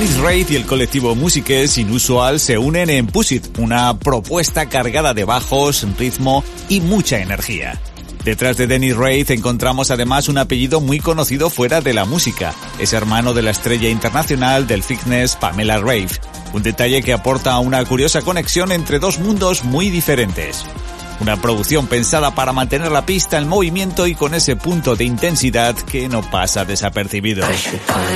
Dennis Reid y el colectivo Musiques Inusual se unen en Push It, una propuesta cargada de bajos, ritmo y mucha energía. Detrás de Dennis Reid encontramos además un apellido muy conocido fuera de la música. Es hermano de la estrella internacional del fitness Pamela Reif. Un detalle que aporta una curiosa conexión entre dos mundos muy diferentes. Una producción pensada para mantener la pista en movimiento y con ese punto de intensidad que no pasa desapercibido.